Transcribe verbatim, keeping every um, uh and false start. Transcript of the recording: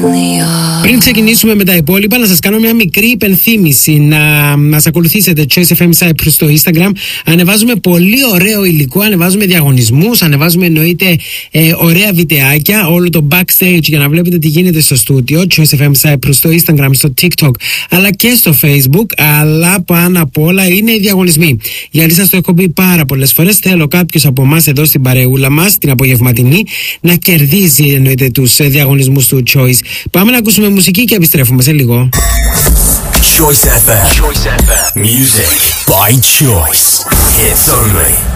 Πριν ξεκινήσουμε με τα υπόλοιπα, να σας κάνω μια μικρή υπενθύμηση να μας ακολουθήσετε Choice εφ εμ Cyprus στο Instagram. Ανεβάζουμε πολύ ωραίο υλικό, ανεβάζουμε διαγωνισμούς, ανεβάζουμε εννοείται ε, ωραία βιντεάκια, όλο το backstage για να βλέπετε τι γίνεται στο στούντιο. Choice εφ εμ Cyprus στο Instagram, στο TikTok αλλά και στο Facebook. Αλλά πάνω απ' όλα είναι οι διαγωνισμοί. Γιατί σας το έχω πει πάρα πολλές φορές, θέλω κάποιος από εμάς εδώ στην παρεούλα μας, την απογευματινή, να κερδίζει εννοείται τους διαγωνισμούς του Choice. Πάμε να ακούσουμε μουσική και επιστρέφουμε σε λίγο. Choice εφ εμ. Choice εφ εμ. Music by choice. Hits only.